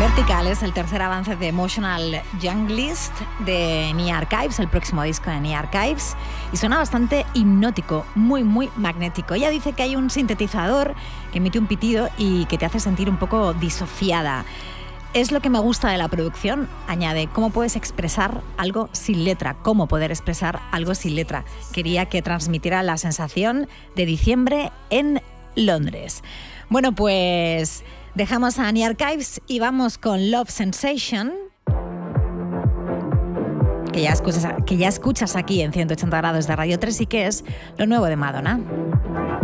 Vertical es el tercer avance de Emotional Junglist de Nia Archives, el próximo disco de Nia Archives, y suena bastante hipnótico, muy magnético. Ella dice que hay un sintetizador que emite un pitido y que te hace sentir un poco disociada. Es lo que me gusta de la producción, añade, cómo puedes expresar algo sin letra, cómo poder expresar algo sin letra. Quería que transmitiera la sensación de diciembre en Londres. Bueno, pues dejamos a Nia Archives y vamos con Love Sensation, que ya escuchas aquí en 180 grados de Radio 3 y que es lo nuevo de Madonna.